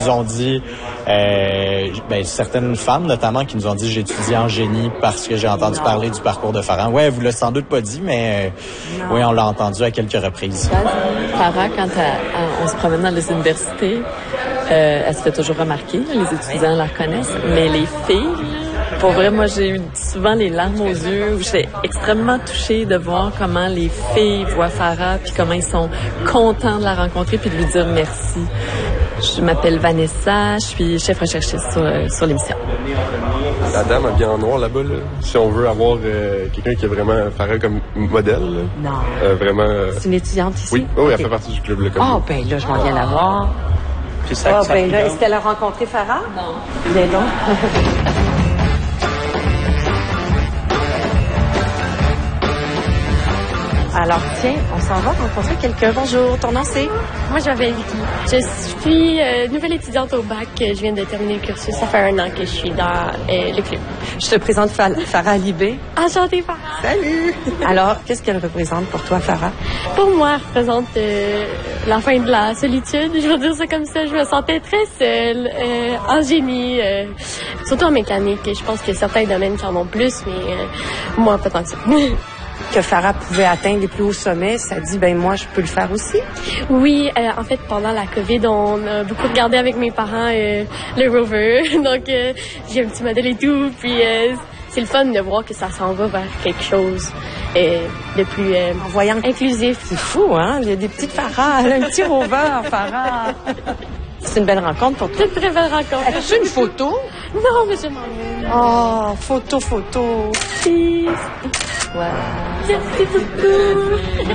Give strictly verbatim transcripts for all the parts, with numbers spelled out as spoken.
Ils ont dit, euh, ben, certaines femmes notamment qui nous ont dit « J'étudie en génie parce que j'ai entendu non. parler du parcours de Farah ». Ouais, vous l'avez sans doute pas dit, mais euh, oui, on l'a entendu à quelques reprises. Farah, quand elle, elle, on se promène dans les universités, euh, elle se fait toujours remarquer. Les étudiants la reconnaissent, mais les filles, pour vrai, moi, j'ai eu souvent les larmes aux yeux. J'étais extrêmement touchée de voir comment les filles voient Farah, puis comment ils sont contents de la rencontrer, puis de lui dire merci. Je m'appelle Vanessa, je suis chef recherchiste sur, sur l'émission. La dame habillée en noir là-bas, là, si on veut avoir euh, quelqu'un qui est vraiment Farah comme modèle. Là, non. Euh, vraiment. Euh... C'est une étudiante ici? Oui, oh, okay. Elle fait partie du club. Ah, oh, ben là, je m'en viens la voir. Ah, oh, ben là, est-ce qu'elle a rencontré Farah? Non. Ben non. Alors, tiens, on s'en va rencontrer quelqu'un. Bonjour, ton nom c'est? Moi, je m'appelle Vicky. Je suis euh, nouvelle étudiante au bac. Je viens de terminer le cursus. Ça fait un an que je suis dans euh, le club. Je te présente Farah Libé. Enchantée, Farah. Salut! Alors, qu'est-ce qu'elle représente pour toi, Farah? Pour moi, elle représente euh, la fin de la solitude. Je vais dire ça comme ça. Je me sentais très seule, euh, en génie, euh, surtout en mécanique. Je pense qu'il y a certains domaines qui en ont plus, mais euh, moi, pas tant que ça. Que Farah pouvait atteindre les plus hauts sommets, ça dit, ben moi, je peux le faire aussi? Oui, euh, en fait, pendant la COVID, on a beaucoup regardé avec mes parents euh, le rover. Donc, euh, j'ai un petit modèle et tout. Puis, euh, c'est le fun de voir que ça s'en va vers quelque chose euh, de plus euh, en voyant inclusif. C'est fou, hein? Il y a des petites Farah, un petit rover, Farah. C'est une belle rencontre pour toi. C'est une très belle rencontre. As-tu une photo? Non, mais je m'en vais. Oh, photo, photo. Merci. Wow. Merci beaucoup.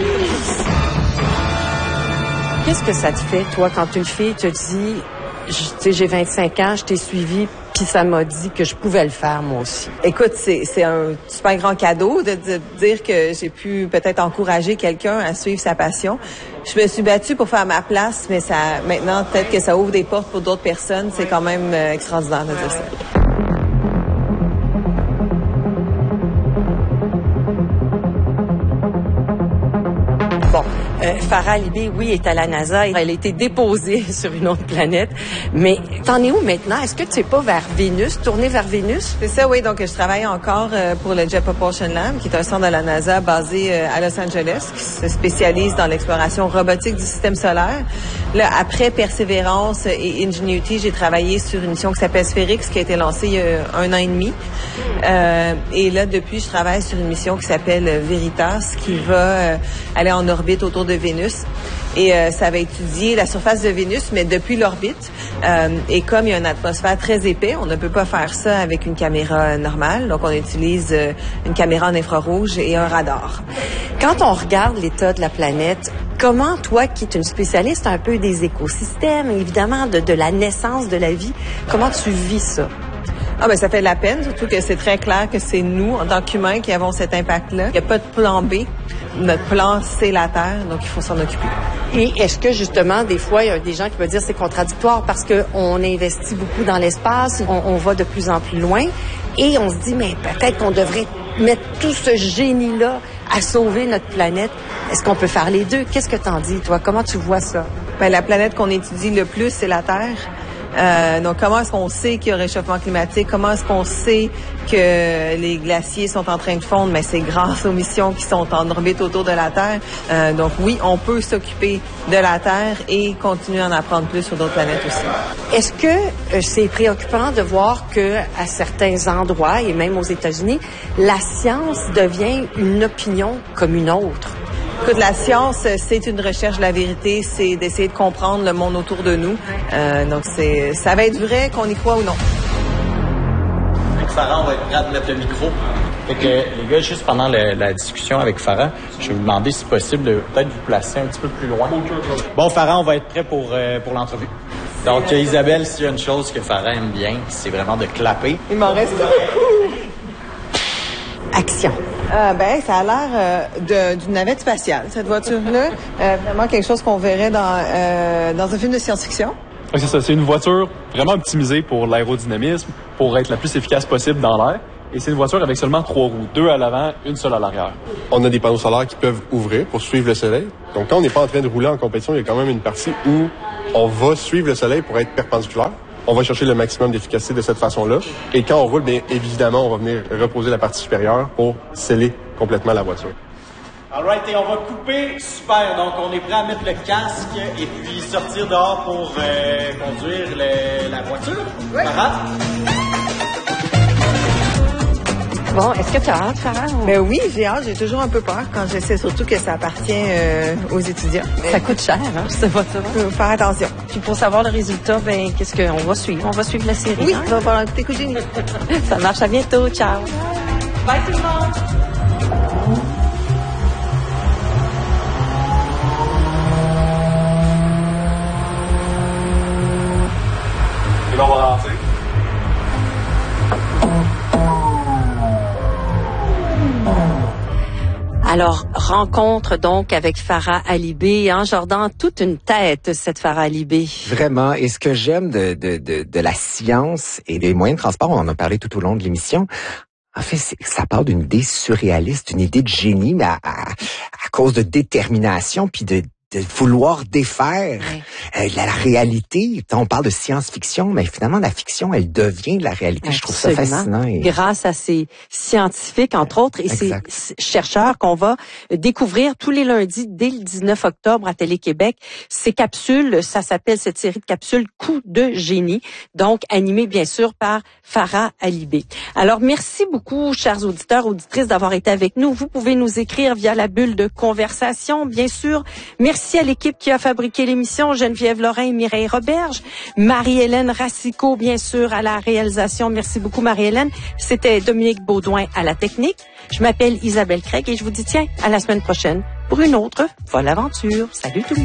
Qu'est-ce que ça te fait, toi, quand une fille te dit, tu sais, j'ai vingt-cinq ans, je t'ai suivi, puis ça m'a dit que je pouvais le faire, moi aussi? Écoute, c'est, c'est un super grand cadeau de, de dire que j'ai pu peut-être encourager quelqu'un à suivre sa passion. Je me suis battue pour faire ma place, mais ça, maintenant, peut-être que ça ouvre des portes pour d'autres personnes. C'est quand même euh, extraordinaire de dire ça. Bon, euh, Farah Libé, oui, est à la NASA. Elle a été déposée sur une autre planète. Mais t'en es où maintenant? Est-ce que tu es pas vers Vénus, tournée vers Vénus? C'est ça, oui. Donc, je travaille encore euh, pour le Jet Propulsion Lab, qui est un centre de la NASA basé euh, à Los Angeles, qui se spécialise dans l'exploration robotique du système solaire. Là, après Persévérance et Ingenuity, j'ai travaillé sur une mission qui s'appelle Spherix, qui a été lancée il y a un an et demi. Euh, et là, depuis, je travaille sur une mission qui s'appelle Veritas, qui va euh, aller en orbite autour de Vénus. Et euh, ça va étudier la surface de Vénus, mais depuis l'orbite. Euh, et comme il y a une atmosphère très épais, on ne peut pas faire ça avec une caméra normale. Donc, on utilise euh, une caméra en infrarouge et un radar. Quand on regarde l'état de la planète, comment, toi, qui es une spécialiste un peu des écosystèmes, évidemment, de, de la naissance de la vie, comment tu vis ça? Ah ben ça fait de la peine, surtout que c'est très clair que c'est nous, en tant qu'humains, qui avons cet impact-là. Il n'y a pas de plan B. Notre plan, c'est la Terre, donc il faut s'en occuper. Et est-ce que, justement, des fois, il y a des gens qui peuvent dire que c'est contradictoire parce qu'on investit beaucoup dans l'espace, on, on va de plus en plus loin, et on se dit, mais peut-être qu'on devrait mettre tout ce génie-là à sauver notre planète. Est-ce qu'on peut faire les deux? Qu'est-ce que t'en dis, toi? Comment tu vois ça? Ben, la planète qu'on étudie le plus, c'est la Terre. Euh, donc, comment est-ce qu'on sait qu'il y a un réchauffement climatique? Comment est-ce qu'on sait que les glaciers sont en train de fondre? Mais c'est grâce aux missions qui sont en orbite autour de la Terre. Euh, donc, oui, on peut s'occuper de la Terre et continuer à en apprendre plus sur d'autres planètes aussi. Est-ce que euh, c'est préoccupant de voir que à certains endroits, et même aux États-Unis, la science devient une opinion comme une autre? Écoute, la science, c'est une recherche de la vérité, c'est d'essayer de comprendre le monde autour de nous. Euh, donc, c'est, ça va être vrai qu'on y croit ou non. Avec Farah, on va être prêt à mettre le micro. Fait que, les gars, juste pendant le, la discussion avec Farah, je vais vous demander si possible de peut-être vous placer un petit peu plus loin. Bon, Farah, on va être prêt pour, euh, pour l'entrevue. Donc, euh, Isabelle, s'il y a une chose que Farah aime bien, c'est vraiment de clapper. Il m'en reste beaucoup. Action. Euh, ben, ça a l'air euh, de, d'une navette spatiale, cette voiture-là. Euh, vraiment quelque chose qu'on verrait dans, euh, dans un film de science-fiction. Ouais, c'est ça, c'est une voiture vraiment optimisée pour l'aérodynamisme, pour être la plus efficace possible dans l'air. Et c'est une voiture avec seulement trois roues, deux à l'avant, une seule à l'arrière. On a des panneaux solaires qui peuvent ouvrir pour suivre le soleil. Donc, quand on n'est pas en train de rouler en compétition, il y a quand même une partie où on va suivre le soleil pour être perpendiculaire. On va chercher le maximum d'efficacité de cette façon-là. Et quand on roule, bien évidemment, on va venir reposer la partie supérieure pour sceller complètement la voiture. Alright, et on va couper. Super. Donc, on est prêt à mettre le casque et puis sortir dehors pour euh, conduire le, la voiture. Oui. Farah? Bon, est-ce que tu as hâte, Farah? Ou... Ben oui, j'ai hâte. J'ai toujours un peu peur quand je sais surtout que ça appartient euh, aux étudiants. Ça coûte cher, hein, cette voiture. Il faut faire attention. Puis pour savoir le résultat, ben qu'est-ce qu'on va suivre? On va suivre la série. Oui, hein? on va voir écouter Cougini. Ça marche. À bientôt. Ciao. Bye tout le monde. Et là, on va rentrer. Alors, rencontre donc avec Farah Alibé. Hein, Jordan, toute une tête, cette Farah Alibé. Vraiment. Et ce que j'aime de, de, de, de la science et des moyens de transport, on en a parlé tout au long de l'émission, en fait, c'est, ça parle d'une idée surréaliste, une idée de génie, mais à, à, à cause de détermination, puis de de vouloir défaire oui. euh, la, la réalité. On parle de science-fiction, mais finalement, la fiction, elle devient de la réalité. Absolument. Je trouve ça fascinant. Et... grâce à ces scientifiques, entre autres, et exact. Ces chercheurs qu'on va découvrir tous les lundis dès le dix-neuf octobre à Télé-Québec. Ces capsules, ça s'appelle cette série de capsules « Coup de génie », donc animée, bien sûr, par Farah Alibé. Alors, merci beaucoup, chers auditeurs, auditrices, d'avoir été avec nous. Vous pouvez nous écrire via la bulle de conversation, bien sûr. Merci Merci à l'équipe qui a fabriqué l'émission, Geneviève Lorrain et Mireille Roberge, Marie-Hélène Racicot, bien sûr, à la réalisation. Merci beaucoup, Marie-Hélène. C'était Dominique Baudouin à la technique. Je m'appelle Isabelle Craig et je vous dis tiens, à la semaine prochaine pour une autre Vol Aventure. Salut tout le monde.